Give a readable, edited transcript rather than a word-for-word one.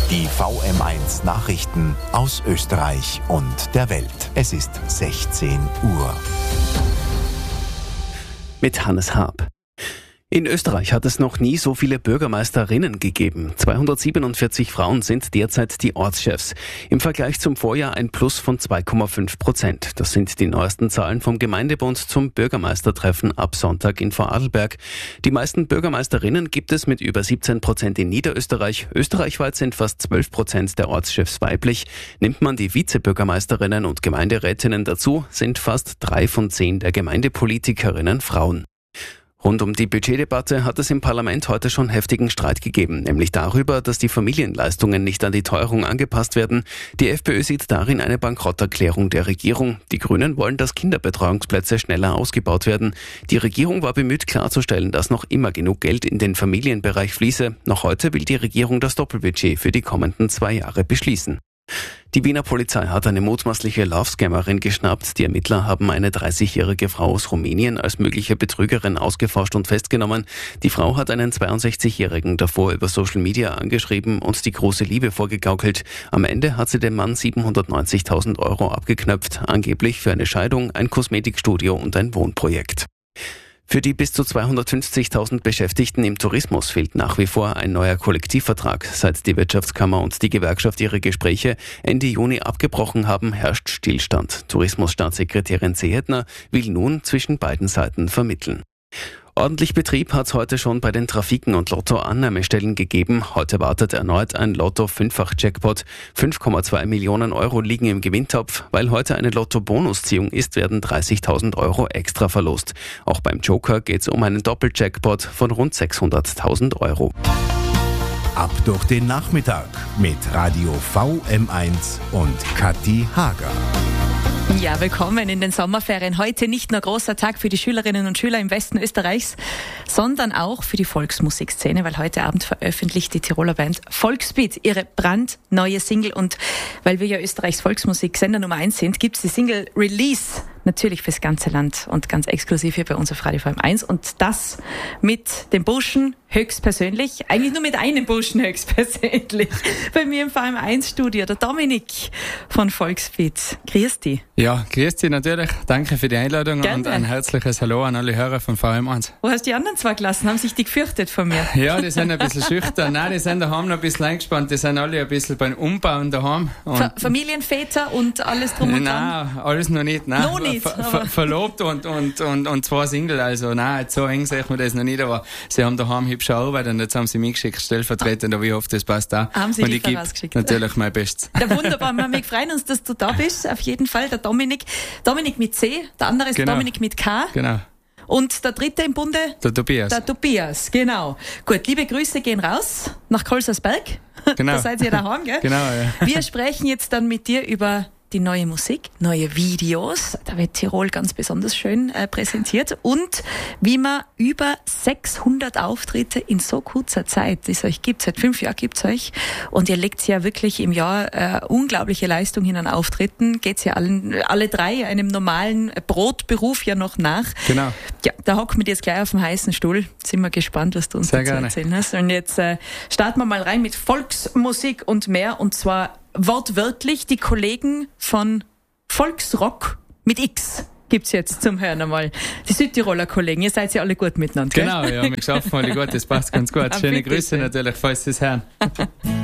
Die VM1 Nachrichten aus Österreich und der Welt. Es ist 16 Uhr. Mit Hannes Haab. In Österreich hat es noch nie so viele Bürgermeisterinnen gegeben. 247 Frauen sind derzeit die Ortschefs. Im Vergleich zum Vorjahr ein Plus von 2,5%. Das sind die neuesten Zahlen vom Gemeindebund zum Bürgermeistertreffen ab Sonntag in Vorarlberg. Die meisten Bürgermeisterinnen gibt es mit über 17% in Niederösterreich. Österreichweit sind fast 12% der Ortschefs weiblich. Nimmt man die Vizebürgermeisterinnen und Gemeinderätinnen dazu, sind fast 3 von 10 der Gemeindepolitikerinnen Frauen. Rund um die Budgetdebatte hat es im Parlament heute schon heftigen Streit gegeben, nämlich darüber, dass die Familienleistungen nicht an die Teuerung angepasst werden. Die FPÖ sieht darin eine Bankrotterklärung der Regierung. Die Grünen wollen, dass Kinderbetreuungsplätze schneller ausgebaut werden. Die Regierung war bemüht klarzustellen, dass noch immer genug Geld in den Familienbereich fließe. Noch heute will die Regierung das Doppelbudget für die kommenden 2 Jahre beschließen. Die Wiener Polizei hat eine mutmaßliche Love-Scammerin geschnappt. Die Ermittler haben eine 30-jährige Frau aus Rumänien als mögliche Betrügerin ausgeforscht und festgenommen. Die Frau hat einen 62-Jährigen davor über Social Media angeschrieben und die große Liebe vorgegaukelt. Am Ende hat sie dem Mann 790.000 € abgeknöpft, angeblich für eine Scheidung, ein Kosmetikstudio und ein Wohnprojekt. Für die bis zu 250.000 Beschäftigten im Tourismus fehlt nach wie vor ein neuer Kollektivvertrag. Seit die Wirtschaftskammer und die Gewerkschaft ihre Gespräche Ende Juni abgebrochen haben, herrscht Stillstand. Tourismusstaatssekretärin Sehetner will nun zwischen beiden Seiten vermitteln. Ordentlich Betrieb hat es heute schon bei den Trafiken und Lotto-Annahmestellen gegeben. Heute wartet erneut ein Lotto-Fünffach-Jackpot. 5,2 Millionen € liegen im Gewinntopf. Weil heute eine Lotto-Bonusziehung ist, werden 30.000 € extra verlost. Auch beim Joker geht es um einen Doppel-Jackpot von rund 600.000 €. Ab durch den Nachmittag mit Radio VM1 und Kathi Hager. Ja, willkommen in den Sommerferien. Heute nicht nur großer Tag für die Schülerinnen und Schüler im Westen Österreichs, sondern auch für die Volksmusikszene, weil heute Abend veröffentlicht die Tiroler Band Volksbeat ihre brandneue Single. Und weil wir ja Österreichs Volksmusiksender Nummer 1 sind, gibt es die Single Release natürlich fürs ganze Land und ganz exklusiv hier bei uns auf Radio VM1. Und das mit dem Burschen höchstpersönlich, eigentlich nur mit einem Burschen höchstpersönlich, bei mir im VM1-Studio, der Dominik von Volksbeat. Grüß dich. Ja, grüß dich natürlich. Danke für die Einladung. Gerne. Und ein herzliches Hallo an alle Hörer von VM1. Wo hast du die anderen zwei gelassen? Haben sich die gefürchtet von mir? Ja, die sind ein bisschen schüchtern. Nein, die sind daheim noch ein bisschen eingespannt. Die sind alle ein bisschen beim Umbauen daheim. Familienväter und alles drum und dran? Nein, alles noch nicht. Nein. Noch nicht. Verlobt und 2 Single. Also nein, so eng sehe ich mir das noch nicht. Aber sie haben daheim hübsche Arbeit und jetzt haben sie mich geschickt, stellvertretend. Aber ich hoffe, das passt auch. Haben sie und dich ich gebe vorausgeschickt? natürlich mein Bestes. Ja, wunderbar. Wir freuen uns, dass du da bist. Auf jeden Fall. Der Dominik. Dominik mit C, der andere ist Genau. Dominik mit K. Genau. Und der dritte im Bunde? Der Tobias. Der Tobias, genau. Gut, liebe Grüße gehen raus nach Kolsersberg. Genau. Da seid ihr daheim, gell? Genau, ja. Wir sprechen jetzt dann mit dir über die neue Musik, neue Videos. Da wird Tirol ganz besonders schön präsentiert. Und wie man über 600 Auftritte in so kurzer Zeit, die es euch gibt, seit 5 Jahren gibt's euch. Und ihr legt ja wirklich im Jahr unglaubliche Leistung hin an Auftritten. Geht's ja alle 3 einem normalen Brotberuf ja noch nach. Genau. Ja, da hocken wir jetzt gleich auf dem heißen Stuhl. Sind wir gespannt, was du uns dazu erzählen hast. Und jetzt starten wir mal rein mit Volksmusik und mehr. Und zwar wortwörtlich die Kollegen von Volksrock mit X gibt's jetzt zum Hören einmal. Die Südtiroler Kollegen, ihr seid ja alle gut miteinander, gell? Genau, ja, wir schaffen alle gut, das passt ganz gut. Schöne Grüße natürlich, falls Sie es hören.